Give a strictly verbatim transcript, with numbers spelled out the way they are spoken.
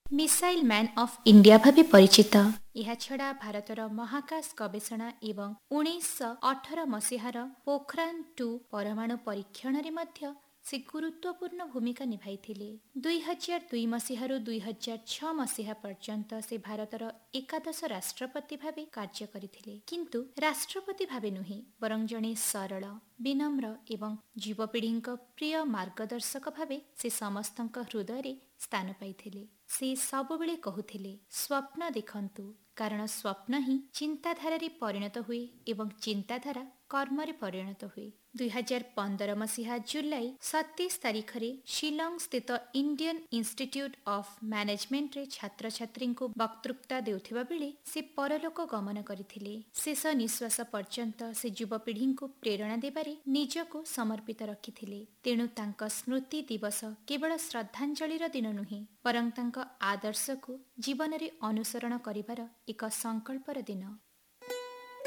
Missile man of India ଭାବେ ପରିଚିତ। ଏହାଛଡ଼ା ଭାରତର ମହାକାଶ ଗବେଷଣା ଏବଂ ଉଣେଇଶହ ଅଠର ମସିହାର ପୋଖରାନ୍ ଟୁ ପରମାଣୁ ପରୀକ୍ଷଣରେ ମଧ୍ୟ ସେ ଗୁରୁତ୍ୱପୂର୍ଣ୍ଣ ଭୂମିକା ନିଭାଇଥିଲେ। ଦୁଇ ହଜାର ଦୁଇ ମସିହାରୁ ଦୁଇ ହଜାର ଛଅ ମସିହା ପର୍ଯ୍ୟନ୍ତ ସେ ଭାରତର ଏକାଦଶ ରାଷ୍ଟ୍ରପତି ଭାବେ କାର୍ଯ୍ୟ କରିଥିଲେ। କିନ୍ତୁ ରାଷ୍ଟ୍ରପତି ଭାବେ ନୁହେଁ, ବରଂ ଜଣେ ସରଳ, ବିନମ୍ର ଏବଂ ଯୁବପିଢ଼ିଙ୍କ ପ୍ରିୟ ମାର୍ଗଦର୍ଶକ ଭାବେ ସେ ସମସ୍ତଙ୍କ ହୃଦୟରେ ସ୍ଥାନ ପାଇଥିଲେ। ସେ ସବୁବେଳେ କହୁଥିଲେ, ସ୍ୱପ୍ନ ଦେଖନ୍ତୁ, କାରଣ ସ୍ୱପ୍ନ ହିଁ ଚିନ୍ତାଧାରାରେ ପରିଣତ ହୁଏ ଏବଂ ଚିନ୍ତାଧାରା କର୍ମରେ ପରିଣତ ହୁଏ। ଦୁଇ ହଜାର ପନ୍ଦର ମସିହା ଜୁଲାଇ ସତେଇଶ ତାରିଖରେ ଶିଲଂ ସ୍ଥିତ ଇଣ୍ଡିଆନ୍ ଇନଷ୍ଟିଚ୍ୟୁଟ୍ ଅଫ୍ ମ୍ୟାନେଜମେଣ୍ଟରେ ଛାତ୍ରଛାତ୍ରୀଙ୍କୁ ବକ୍ତୃତା ଦେଉଥିବା ବେଳେ ସେ ପରଲୋକ ଗମନ କରିଥିଲେ। ଶେଷ ନିଶ୍ୱାସ ପର୍ଯ୍ୟନ୍ତ ସେ ଯୁବପିଢ଼ିଙ୍କୁ ପ୍ରେରଣା ଦେବାରେ ନିଜକୁ ସମର୍ପିତ ରଖିଥିଲେ। ତେଣୁ ତାଙ୍କ ସ୍ମୃତି ଦିବସ କେବଳ ଶ୍ରଦ୍ଧାଞ୍ଜଳିର ଦିନ ନୁହେଁ, ବରଂ ତାଙ୍କ ଆଦର୍ଶକୁ ଜୀବନରେ ଅନୁସରଣ କରିବାର ଏକ ସଂକଳ୍ପର ଦିନ।